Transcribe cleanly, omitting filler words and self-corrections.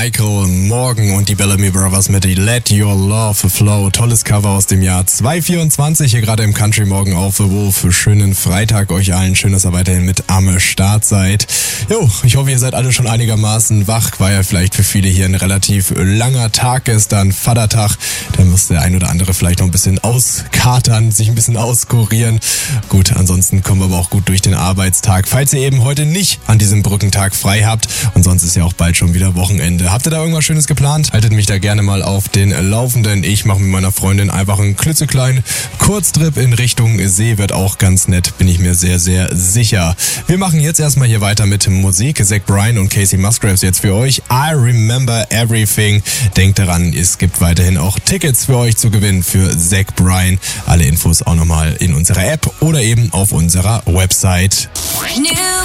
Michael Morgan und die Bellamy Brothers mit Let Your Love Flow. Tolles Cover aus dem Jahr 2024 hier gerade im Country Morgen auf The Wolf. Schönen Freitag euch allen. Schön, dass ihr weiterhin mit am Start seid. Jo, ich hoffe, ihr seid alle schon einigermaßen wach. War ja vielleicht für viele hier ein relativ langer Tag gestern, Vatertag. Da muss der ein oder andere vielleicht noch ein bisschen auskatern, sich ein bisschen auskurieren. Gut, ansonsten kommen wir aber auch gut durch den Arbeitstag. Falls ihr eben heute nicht an diesem Brückentag frei habt und sonst ist ja auch bald schon wieder Wochenende. Habt ihr da irgendwas Schönes geplant? Haltet mich da gerne mal auf den Laufenden. Ich mache mit meiner Freundin einfach einen klitzekleinen Kurztrip in Richtung See. Wird auch ganz nett, bin ich mir sehr, sehr sicher. Wir machen jetzt erstmal hier weiter mit Musik. Zach Bryan und Casey Musgraves jetzt für euch. I Remember Everything. Denkt daran, es gibt weiterhin auch Tickets für euch zu gewinnen für Zach Bryan. Alle Infos auch nochmal in unserer App oder eben auf unserer Website.